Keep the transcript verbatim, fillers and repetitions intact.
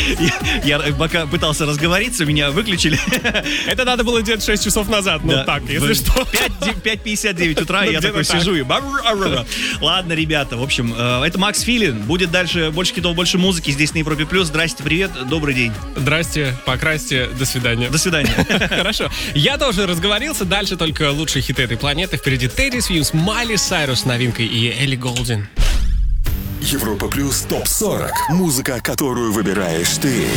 Я пока пытался разговориться, меня выключили. Это надо было делать шесть часов назад, ну так, если что. пять пятьдесят девять утра, я такой сижу и... Ладно, ребята, в общем, это Макс Филин. Будет дальше больше хитов, больше музыки здесь на Европе Плюс. Здрасте, привет, добрый день. Здрасте, покрасьте, до свидания. До свидания. Хорошо. Я тоже разговорился. Дальше только лучшие хиты этой планеты. Впереди Тедди Свимс, Майли Сайрус с новинкой и Элли Голдин. Европа Плюс топ сорок. Музыка, которую выбираешь ты.